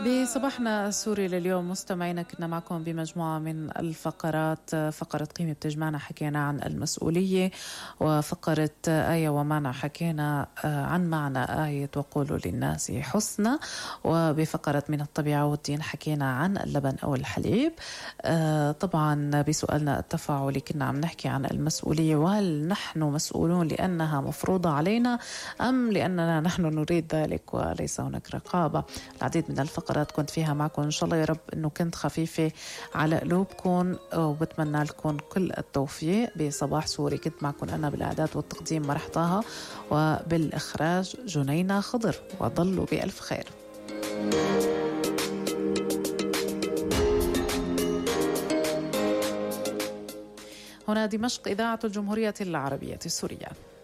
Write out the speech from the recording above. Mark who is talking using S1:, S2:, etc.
S1: بصباحنا السوري لليوم مستمعينا كنا معكم بمجموعة من الفقرات. فقرة قيمة بتجمعنا حكينا عن المسؤولية، وفقرة آية ومعنى حكينا عن معنى آية وقولوا للناس حسنى، وبفقرة من الطبيعة والدين حكينا عن اللبن أو الحليب. طبعا بسؤالنا التفاعلي كنا عم نحكي عن المسؤولية، وهل نحن مسؤولون لأنها مفروضة علينا أم لأننا نحن نريد ذلك وليس هناك رقابة. العديد من الفقرات كنت فيها معكم، إن شاء الله يا رب أنه كنت خفيفة على قلوبكم، وبتمنى لكم كل التوفيق. بصباح سوري كنت معكم أنا بالإعداد والتقديم مرح طه، وبالإخراج جنينة خضر، وضلوا بألف خير. هنا دمشق، إذاعة الجمهورية العربية السورية.